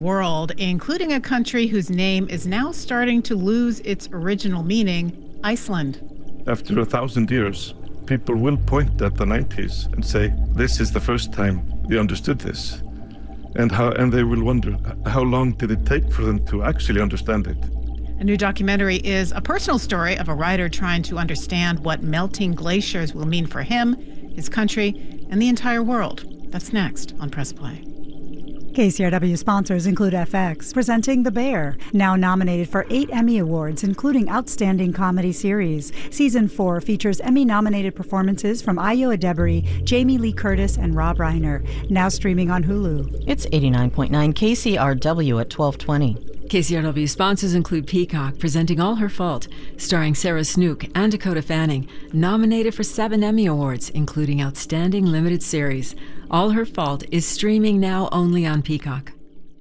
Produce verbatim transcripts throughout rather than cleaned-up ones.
World, including a country whose name is now starting to lose its original meaning, Iceland. After a thousand years, people will point at the nineties and say, this is the first time they understood this. And how, and they will wonder, how long did it take for them to actually understand it? A new documentary is a personal story of a writer trying to understand what melting glaciers will mean for him, his country, and the entire world. That's next on Press Play. K C R W sponsors include F X, presenting The Bear, now nominated for eight Emmy Awards, including Outstanding Comedy Series. Season four features Emmy-nominated performances from Ayo Edebiri, Jamie Lee Curtis, and Rob Reiner, now streaming on Hulu. It's eighty-nine point nine K C R W at twelve twenty. K C R W sponsors include Peacock, presenting All Her Fault, starring Sarah Snook and Dakota Fanning, nominated for seven Emmy Awards, including Outstanding Limited Series. All Her Fault is streaming now only on Peacock.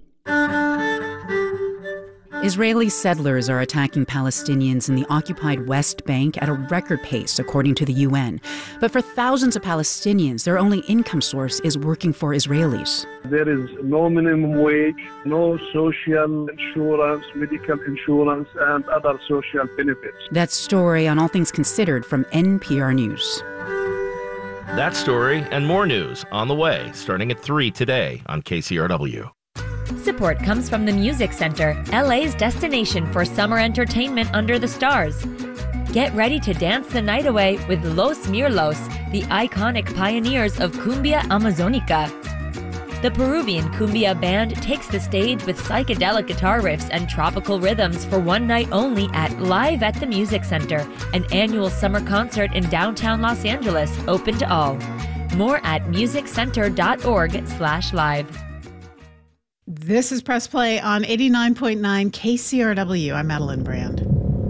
Israeli settlers are attacking Palestinians in the occupied West Bank at a record pace, according to the U N. But for thousands of Palestinians, their only income source is working for Israelis. There is no minimum wage, no social insurance, medical insurance, and other social benefits. That story on All Things Considered from N P R News. That story and more news on the way, starting at three today on K C R W. Support comes from the Music Center, L A's destination for summer entertainment under the stars. Get ready to dance the night away with Los Mirlos, the iconic pioneers of Cumbia Amazonica. The Peruvian cumbia band takes the stage with psychedelic guitar riffs and tropical rhythms for one night only at Live at the Music Center, an annual summer concert in downtown Los Angeles, open to all. More at music center dot org slash live. This is Press Play on eighty-nine point nine K C R W. I'm Madeline Brand.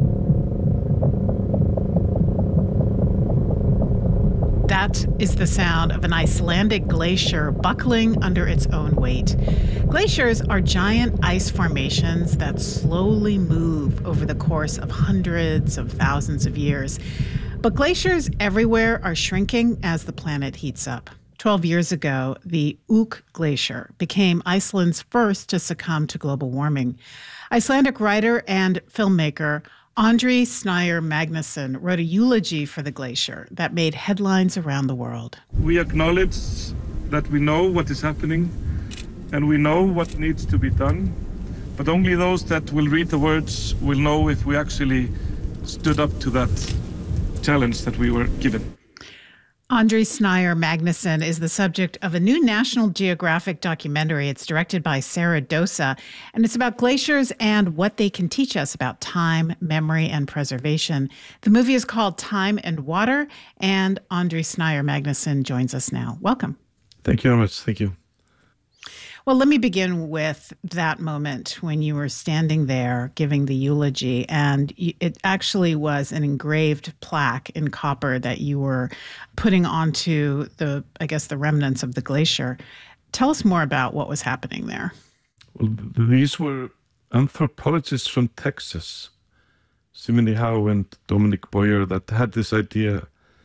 That is the sound of an Icelandic glacier buckling under its own weight. Glaciers are giant ice formations that slowly move over the course of hundreds of thousands of years. But glaciers everywhere are shrinking as the planet heats up. Twelve years ago, the Ook Glacier became Iceland's first to succumb to global warming. Icelandic writer and filmmaker Andri Snær Magnusson wrote a eulogy for the glacier that made headlines around the world. We acknowledge that we know what is happening and we know what needs to be done, but only those that will read the words will know if we actually stood up to that challenge that we were given. Andri Snær Magnusson is the subject of a new National Geographic documentary. It's directed by Sarah Dosa, and it's about glaciers and what they can teach us about time, memory, and preservation. The movie is called Time and Water, and Andri Snær Magnusson joins us now. Welcome. Thank you very much. Thank you. Well, let me begin with that moment when you were standing there giving the eulogy, and it actually was an engraved plaque in copper that you were putting onto the, I guess, the remnants of the glacier. Tell us more about what was happening there. Well, these were anthropologists from Texas, Simone Howe and Dominic Boyer, that had this idea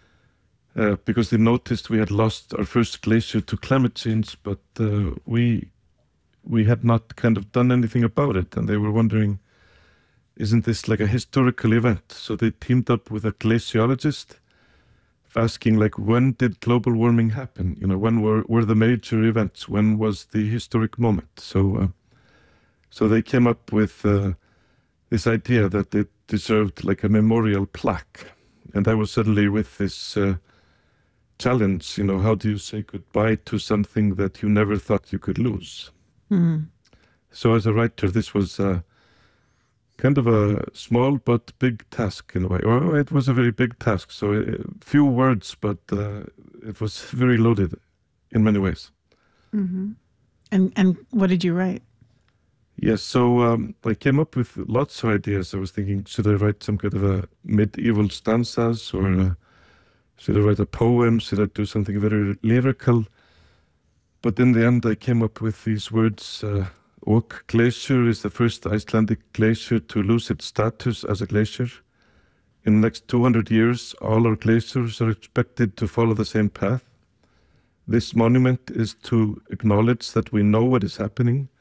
Uh, because they noticed we had lost our first glacier to climate change, but uh, we we had not kind of done anything about it. And they were wondering, isn't this like a historical event? So they teamed up with a glaciologist, asking like, when did global warming happen? You know, when were, were the major events? When was the historic moment? So, uh, so they came up with uh, this idea that it deserved like a memorial plaque. And I was suddenly with this Uh, challenge, you know, how do you say goodbye to something that you never thought you could lose? Mm. So as a writer, this was uh, kind of a small but big task in a way. Or it was a very big task, so uh, few words, but uh, it was very loaded in many ways. Mm-hmm. And and what did you write? Yes, so um, I came up with lots of ideas. I was thinking, should I write some kind of a medieval stanzas, or uh, should I write a poem? Should I do something very lyrical? But in the end, I came up with these words. Uh, Ook Glacier is the first Icelandic glacier to lose its status as a glacier. In the next two hundred years, all our glaciers are expected to follow the same path. This monument is to acknowledge that we know what is happening,